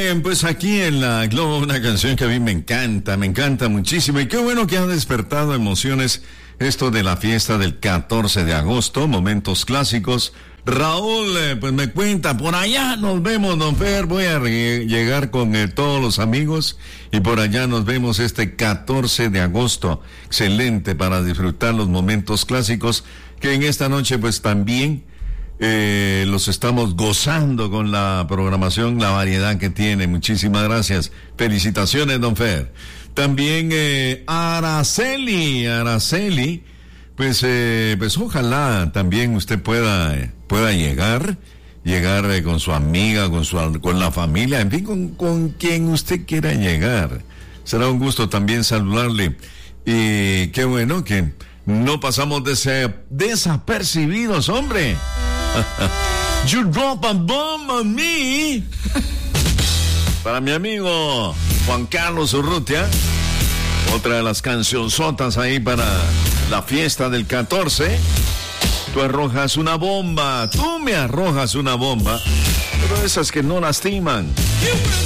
Bien, pues aquí en la Globo una canción que a mí me encanta muchísimo, y qué bueno que ha despertado emociones esto de la fiesta del 14 de agosto, momentos clásicos. Raúl, pues me cuenta, por allá nos vemos, don Fer, voy a llegar con todos los amigos y por allá nos vemos este 14 de agosto, excelente para disfrutar los momentos clásicos que en esta noche pues también los estamos gozando con la programación, la variedad que tiene. Muchísimas gracias. Felicitaciones, don Fer. También Araceli, pues ojalá también usted pueda llegar con su amiga, con la familia, en fin, con quien usted quiera llegar. Será un gusto también saludarle. Y qué bueno que no pasamos desapercibidos, hombre. You drop a bomb on me. Para mi amigo Juan Carlos Urrutia, otra de las cancionzotas ahí para la fiesta del 14. Tú arrojas una bomba, tú me arrojas una bomba, pero esas que no lastiman.